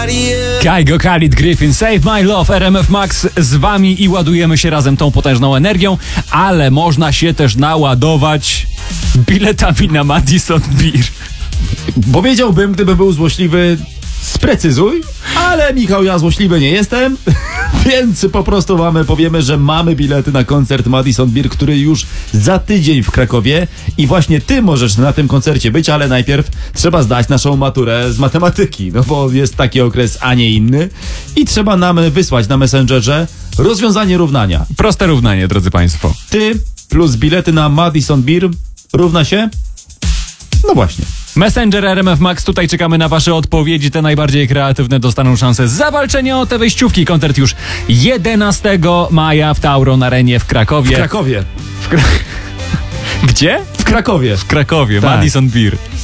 Kygo, Khalid, Griffin, Save My Love, RMF Max z wami i ładujemy się razem tą potężną energią, ale można się też naładować biletami na Madison Beer. Powiedziałbym, gdyby był złośliwy, sprecyzuj, ale Michał, ja złośliwy nie jestem, więc po prostu powiemy, że mamy bilety na koncert Madison Beer, który już za tydzień w Krakowie i właśnie ty możesz na tym koncercie być, ale najpierw trzeba zdać naszą maturę z matematyki, no bo jest taki okres, a nie inny i trzeba nam wysłać na Messengerze rozwiązanie równania. Proste równanie, drodzy państwo. Ty plus bilety na Madison Beer równa się? No właśnie. Messenger RMF Max, tutaj czekamy na wasze odpowiedzi. Te najbardziej kreatywne dostaną szansę zawalczenia o te wejściówki. Koncert już 11 maja w Tauron Arenie w Krakowie. W Krakowie. Gdzie? W Krakowie. W Krakowie, Tak. Madison Beer.